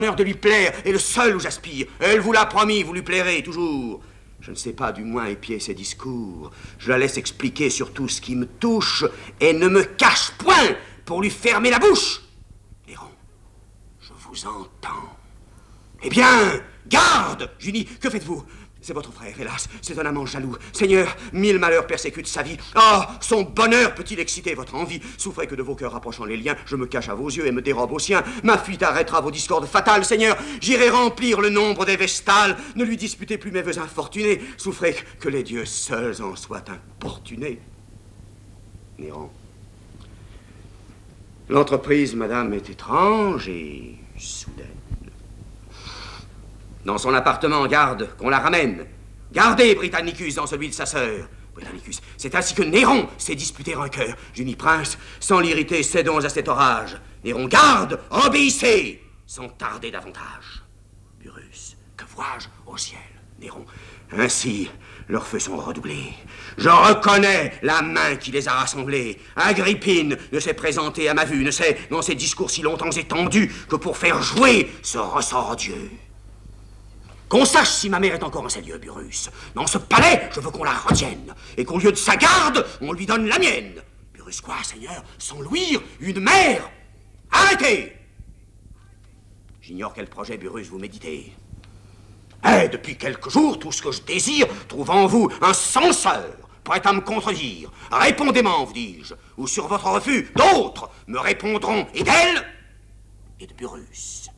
L'honneur de lui plaire est le seul où j'aspire. Elle vous l'a promis, vous lui plairez toujours. Je ne sais pas du moins épier ses discours. Je la laisse expliquer sur tout ce qui me touche et ne me cache point pour lui fermer la bouche. Néron, je vous entends. Eh bien, garde, Junie, que faites-vous? C'est votre frère, hélas, c'est un amant jaloux. Seigneur, 1000 malheurs persécutent sa vie. Ah, son bonheur peut-il exciter votre envie? Souffrez que de vos cœurs rapprochant les liens, je me cache à vos yeux et me dérobe aux siens. Ma fuite arrêtera vos discordes fatales, Seigneur. J'irai remplir le nombre des vestales. Ne lui disputez plus mes vœux infortunés. Souffrez que les dieux seuls en soient importunés. Néron, l'entreprise, madame, est étrange et soudaine. Dans son appartement, garde, qu'on la ramène. Gardez Britannicus dans celui de sa sœur. Britannicus, c'est ainsi que Néron s'est disputé un cœur. Junie prince, sans l'irriter, cédons à cet orage. Néron, garde, obéissez, sans tarder davantage. Burrus, que vois-je au ciel? Néron, ainsi, leurs feux sont redoublés. Je reconnais la main qui les a rassemblés. Agrippine ne s'est présentée à ma vue, ne sait, dans ses discours si longtemps étendus, que pour faire jouer ce ressort odieux. Qu'on sache si ma mère est encore en ces lieux, Burrus. Dans ce palais, je veux qu'on la retienne, et qu'au lieu de sa garde, on lui donne la mienne. Burrus, quoi, Seigneur? Sans louir, une mère? Arrêtez! J'ignore quel projet, Burrus, vous méditez. Eh, depuis quelques jours, tout ce que je désire trouve en vous un censeur, prêt à me contredire. Répondez-moi, vous dis-je, ou sur votre refus, d'autres me répondront, et d'elle, et de Burrus.